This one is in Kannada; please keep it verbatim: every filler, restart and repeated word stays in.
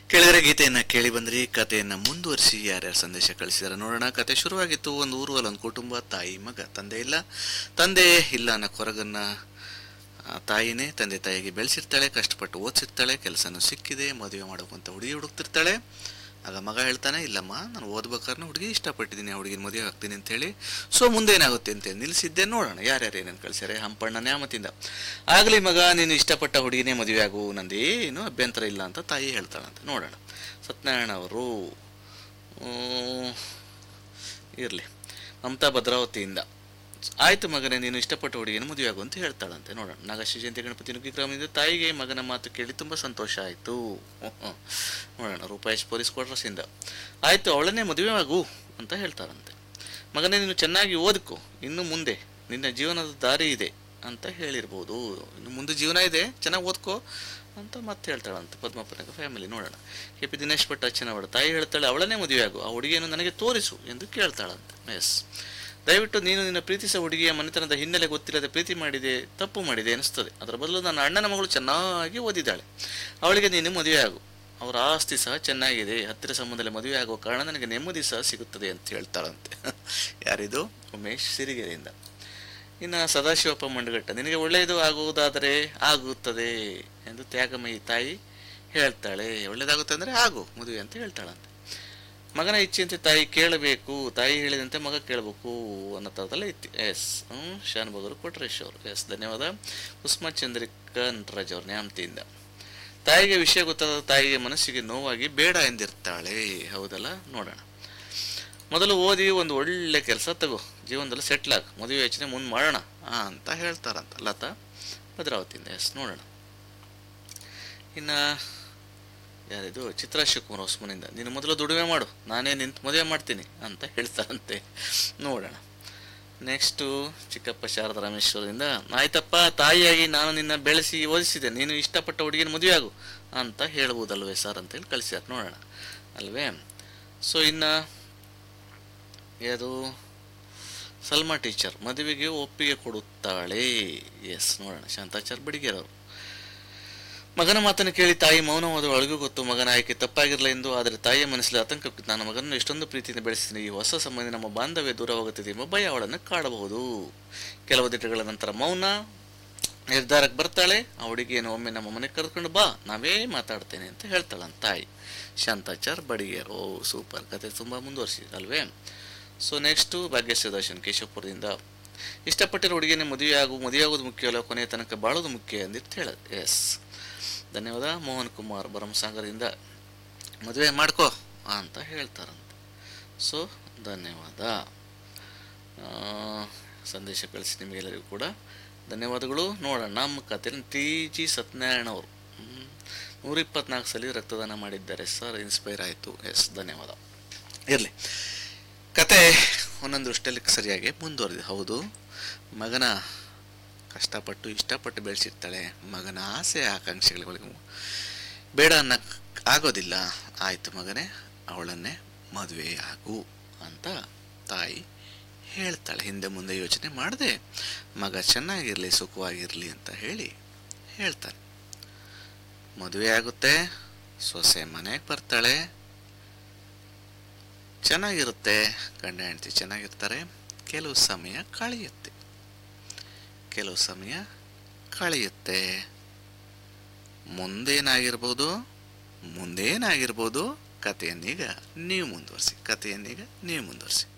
ಕೆಳಗಡೆ ಗೀತೆಯನ್ನ ಕೇಳಿ ಬಂದ್ರಿ. ಕಥೆಯನ್ನ ಮುಂದುವರಿಸಿ ಯಾರ್ಯಾರು ಸಂದೇಶ ಕಳಿಸಿದಾರೆ ನೋಡೋಣ. ಕತೆ ಶುರುವಾಗಿತ್ತು. ಒಂದು ಊರು ಅಲ್ಲಿ ಒಂದು ಕುಟುಂಬ, ತಾಯಿ ಮಗ. ತಂದೆ ಇಲ್ಲ. ತಂದೆ ಇಲ್ಲ ಅನ್ನೋ ಕೊರಗನ್ನ ಆ, ತಾಯಿನೇ ತಂದೆ ತಾಯಿಗೆ ಬೆಳೆಸಿರ್ತಾಳೆ, ಕಷ್ಟಪಟ್ಟು ಓದಿಸಿರ್ತಾಳೆ, ಕೆಲಸನೂ ಸಿಕ್ಕಿದೆ, ಮದುವೆ ಮಾಡೋಕಂತ ಹುಡುಗಿ ಹುಡುಕ್ತಿರ್ತಾಳೆ. ಆಗ ಮಗ ಹೇಳ್ತಾನೆ, ಇಲ್ಲಮ್ಮ ನಾನು ಓದ್ಬೇಕಾದ್ರೆ ಹುಡುಗಿ ಇಷ್ಟಪಟ್ಟಿದ್ದೀನಿ, ಆ ಹುಡುಗಿನ ಮದುವೆ ಆಗ್ತೀನಿ ಅಂತ ಹೇಳಿ. ಸೊ ಮುಂದೆ ಏನಾಗುತ್ತೆ ಅಂತ ನಿಲ್ಲಿಸಿದ್ದೆ. ನೋಡೋಣ ಯಾರ್ಯಾರು ಏನೇನು ಕಳಿಸ್ಯಾರೆ. ಹಂಪಣ್ಣ ನ್ಯಾಮತಿಂದ, ಆಗಲಿ ಮಗ ನೀನು ಇಷ್ಟಪಟ್ಟ ಹುಡುಗಿನೇ ಮದುವೆ ಆಗು, ನಂದೇನು ಅಭ್ಯಂತರ ಇಲ್ಲ ಅಂತ ತಾಯಿ ಹೇಳ್ತಾಳಂತೆ. ನೋಡೋಣ. ಸತ್ಯನಾರಾಯಣ ಅವರು ಇರಲಿ, ಮಮತಾ ಭದ್ರಾವತಿಯಿಂದ, ಆಯ್ತು ಮಗನೇ ನೀನು ಇಷ್ಟಪಟ್ಟ ಹುಡುಗಿನ ಮದುವೆ ಆಗು ಅಂತ ಹೇಳ್ತಾಳಂತೆ. ನೋಡೋಣ. ನಾಗಶ್ರೀ ಜಯಂತಿ ಗಣಪತಿ ನುಗ್ಗಿಗ್ರಾಮದಿಂದ, ತಾಯಿಗೆ ಮಗನ ಮಾತು ಕೇಳಿ ತುಂಬ ಸಂತೋಷ ಆಯಿತು. ನೋಡೋಣ. ರೂಪಾಯೇಶ್ ಪೊಲೀಸ್ ಕ್ವಾರ್ಟರ್ಸಿಂದ, ಆಯಿತು ಅವಳನ್ನೇ ಮದುವೆ ಆಗು ಅಂತ ಹೇಳ್ತಾರಂತೆ. ಮಗನೇ ನೀನು ಚೆನ್ನಾಗಿ ಓದ್ಕೊ, ಇನ್ನು ಮುಂದೆ ನಿನ್ನ ಜೀವನದ ದಾರಿ ಇದೆ ಅಂತ ಹೇಳಿರ್ಬೋದು. ಇನ್ನು ಮುಂದೆ ಜೀವನ ಇದೆ, ಚೆನ್ನಾಗಿ ಓದ್ಕೋ ಅಂತ ಮತ್ತೆ ಹೇಳ್ತಾಳಂತೆ. ಪದ್ಮಪ್ಪನ ಫ್ಯಾಮಿಲಿ. ನೋಡೋಣ. ಕೆ ಪಿ ದಿನೇಶ್ ಭಟ್ ಅಚ್ಚನವಡ, ತಾಯಿ ಹೇಳ್ತಾಳೆ ಅವಳನ್ನೇ ಮದುವೆ ಆಗು, ಆ ಹುಡುಗಿಯನ್ನು ನನಗೆ ತೋರಿಸು ಎಂದು ಕೇಳ್ತಾಳಂತೆ. ಎಸ್, ದಯವಿಟ್ಟು ನೀನು ನಿನ್ನ ಪ್ರೀತಿಸುವ ಹುಡುಗಿಯ ಮನೆತನದ ಹಿನ್ನೆಲೆ ಗೊತ್ತಿಲ್ಲದೆ ಪ್ರೀತಿ ಮಾಡಿದೆ, ತಪ್ಪು ಮಾಡಿದೆ ಅನಿಸ್ತದೆ. ಅದರ ಬದಲು ನನ್ನ ಅಣ್ಣನ ಮಗಳು ಚೆನ್ನಾಗಿ ಓದಿದ್ದಾಳೆ, ಅವಳಿಗೆ ನೀನು ಮದುವೆ ಆಗು, ಅವರ ಆಸ್ತಿ ಸಹ ಚೆನ್ನಾಗಿದೆ, ಹತ್ತಿರ ಸಂಬಂಧದಲ್ಲಿ ಮದುವೆ ಆಗುವ ಕಾರಣ ನನಗೆ ನೆಮ್ಮದಿ ಸಹ ಸಿಗುತ್ತದೆ ಅಂತ ಹೇಳ್ತಾಳಂತೆ. ಯಾರಿದು? ಉಮೇಶ್ ಸಿರಿಗೆರೆಯಿಂದ. ಇನ್ನು ಸದಾಶಿವಪ್ಪ ಮಂಡಗಟ್ಟ, ನಿನಗೆ ಒಳ್ಳೆಯದು ಆಗುವುದಾದರೆ ಆಗುತ್ತದೆ ಎಂದು ತ್ಯಾಗಮಯಿ ತಾಯಿ ಹೇಳ್ತಾಳೆ. ಒಳ್ಳೇದಾಗುತ್ತೆ ಅಂದರೆ ಆಗು ಮದುವೆ ಅಂತ ಹೇಳ್ತಾಳಂತೆ. ಮಗನ ಇಚ್ಛೆಯಂತೆ ತಾಯಿ ಕೇಳಬೇಕು, ತಾಯಿ ಹೇಳಿದಂತೆ ಮಗ ಕೇಳಬೇಕು ಅನ್ನೋ ಥರದಲ್ಲೇ ಇತ್ತು. ಎಸ್ ಹ್ಞೂ ಶಾನ್ ಬಗರು ಕೊಟ್ರೇಶ್ ಅವರು. ಎಸ್ ಧನ್ಯವಾದ. ಕುಸುಮ ಚಂದ್ರಿಕಾ ನಟರಾಜ್ ಅವರು ನ್ಯಾಮತಿಯಿಂದ, ತಾಯಿಗೆ ವಿಷಯ ಗೊತ್ತಾದ ತಾಯಿಗೆ ಮನಸ್ಸಿಗೆ ನೋವಾಗಿ ಬೇಡ ಎಂದಿರ್ತಾಳೆ. ಹೌದಲ್ಲ? ನೋಡೋಣ. ಮೊದಲು ಓದಿ ಒಂದು ಒಳ್ಳೆ ಕೆಲಸ ತಗೋ, ಜೀವನದಲ್ಲಿ ಸೆಟ್ಲ್ ಆಗ, ಮದುವೆ ಯೋಚನೆ ಮುಂದೆ ಮಾಡೋಣ ಅಂತ ಹೇಳ್ತಾರಂತ ಲತಾ ಭದ್ರಾವತಿಯಿಂದ. ಎಸ್ ನೋಡೋಣ. ಇನ್ನು ಯಾರಿದು? ಚಿತ್ರಾ ಶಿವಕುಮಾರ್ ಹೊಸಮನಿಂದ, ನೀನು ಮೊದಲು ದುಡಿಮೆ ಮಾಡು, ನಾನೇ ನಿಂತು ಮದುವೆ ಮಾಡ್ತೀನಿ ಅಂತ ಹೇಳ್ತಾರಂತೆ. ನೋಡೋಣ. ನೆಕ್ಸ್ಟು ಚಿಕ್ಕಪ್ಪ ಶಾರದಾ ರಾಮೇಶ್ವರದಿಂದ, ಆಯ್ತಪ್ಪ ತಾಯಿಯಾಗಿ ನಾನು ನಿನ್ನ ಬೆಳೆಸಿ ಓದಿಸಿದೆ, ನೀನು ಇಷ್ಟಪಟ್ಟ ಹುಡುಗಿನ ಮದುವೆ ಆಗು ಅಂತ ಹೇಳ್ಬೋದಲ್ವೇ ಸರ್ ಅಂತೇಳಿ ಕಳಿಸ್ಯಾರ. ನೋಡೋಣ ಅಲ್ವೇ? ಸೊ ಇನ್ನು ಯಾವುದು? ಸಲ್ಮಾ ಟೀಚರ್, ಮದುವೆಗೆ ಒಪ್ಪಿಗೆ ಕೊಡುತ್ತಾಳೆ. ಎಸ್ ನೋಡೋಣ. ಶಾಂತಾಚಾರ್ ಬಡಿಗೇರವರು, ಮಗನ ಮಾತನ್ನು ಕೇಳಿ ತಾಯಿ ಮೌನವಾದ ಒಳಗೂ ಗೊತ್ತು ಮಗನ ಆಯ್ಕೆ ತಪ್ಪಾಗಿರಲ್ಲ ಎಂದು, ಆದರೆ ತಾಯಿಯ ಮನಸ್ಸಲ್ಲಿ ಆತಂಕ, ನಾನು ಮಗನನ್ನು ಎಷ್ಟೊಂದು ಪ್ರೀತಿಯಿಂದ ಬೆಳೆಸ್ತೀನಿ, ಈ ಹೊಸ ಸಂಬಂಧ ನಮ್ಮ ಬಾಂಧವ್ಯ ದೂರವಾಗುತ್ತದೆ ಎಂಬ ಭಯ ಅವಳನ್ನು ಕಾಡಬಹುದು. ಕೆಲವು ದಿನಗಳ ನಂತರ ಮೌನ ನಿರ್ಧಾರಕ್ಕೆ ಬರ್ತಾಳೆ. ಆ ಹುಡುಗಿಯನ್ನು ಒಮ್ಮೆ ನಮ್ಮ ಮನೆಗೆ ಕರ್ಕೊಂಡು ಬಾ, ನಾವೇ ಮಾತಾಡ್ತೇನೆ ಅಂತ ಹೇಳ್ತಾಳಂತ ತಾಯಿ. ಶಾಂತಾಚಾರ್ ಬಡಿಗೇರ್. ಓ ಸೂಪರ್, ಕತೆ ತುಂಬ ಮುಂದುವರಿಸಿದೆ ಅಲ್ವೇ? ಸೊ ನೆಕ್ಸ್ಟು ಭಾಗ್ಯಶ್ರೀ ದರ್ಶನ್ ಕೇಶವಪುರದಿಂದ, ಇಷ್ಟಪಟ್ಟಿರೋ ಹುಡುಗಿಯನ್ನೇ ಮದುವೆ ಆಗು, ಮದುವೆ ಆಗೋದು ಮುಖ್ಯ ಅಲ್ಲ, ಕೊನೆಯ ತನಕ ಬಾಳೋದು ಮುಖ್ಯ ಅಂದಿಟ್ಟು ಹೇಳೋದು. ಎಸ್ ಧನ್ಯವಾದ. ಮೋಹನ್ ಕುಮಾರ್ ಭರಮಸಾಗರದಿಂದ, ಮದುವೆ ಮಾಡ್ಕೋ ಅಂತ ಹೇಳ್ತಾರಂತೆ. ಸೊ ಧನ್ಯವಾದ. ಸಂದೇಶ ಕಳಿಸಿ ನಿಮಗೆಲ್ಲರಿಗೂ ಕೂಡ ಧನ್ಯವಾದಗಳು. ನೋಡೋಣ ನಮ್ಮ ಕತೆ. ಟಿ ಜಿ ಸತ್ಯನಾರಾಯಣ ಅವರು ನೂರ ಇಪ್ಪತ್ನಾಲ್ಕು ಸಲ ರಕ್ತದಾನ ಮಾಡಿದ್ದಾರೆ ಸರ್, ಇನ್ಸ್ಪೈರ್ ಆಯಿತು. ಎಸ್ ಧನ್ಯವಾದ. ಇರಲಿ, ಕತೆ ಒಂದೊಂದು ದೃಷ್ಟಿಯಲ್ಲಿ ಸರಿಯಾಗಿ ಮುಂದುವರೆದಿದೆ. ಹೌದು, ಮಗನ ಕಷ್ಟಪಟ್ಟು ಇಷ್ಟಪಟ್ಟು ಬೆಳೆಸಿರ್ತಾಳೆ, ಮಗನ ಆಸೆ ಆಕಾಂಕ್ಷೆಗಳಿಗೆ ಬೇಡ ಅನ್ನಕ್ಕೆ ಆಗೋದಿಲ್ಲ. ಆಯಿತು ಮಗನೇ ಅವಳನ್ನೇ ಮದುವೆ ಆಗು ಅಂತ ತಾಯಿ ಹೇಳ್ತಾಳೆ. ಹಿಂದೆ ಮುಂದೆ ಯೋಚನೆ ಮಾಡದೆ ಮಗ ಚೆನ್ನಾಗಿರಲಿ, ಸುಖವಾಗಿರಲಿ ಅಂತ ಹೇಳಿ ಹೇಳ್ತಾನೆ. ಮದುವೆ ಆಗುತ್ತೆ, ಸೊಸೆ ಮನೆಗೆ ಬರ್ತಾಳೆ, ಚೆನ್ನಾಗಿರುತ್ತೆ, ಗಂಡ ಹೆಂಡತಿ ಚೆನ್ನಾಗಿರ್ತಾರೆ. ಕೆಲವು ಸಮಯ ಕಳೆಯುತ್ತೆ ಕೆಲವು ಸಮಯ ಕಳೆಯುತ್ತೆ ಮುಂದೇನಾಗಿರ್ಬೋದು ಮುಂದೇನಾಗಿರ್ಬೋದು ಕಥೆಯನ್ನೀಗ ನೀವು ಮುಂದುವರಿಸಿ ಕಥೆಯನ್ನೀಗ ನೀವು ಮುಂದುವರಿಸಿ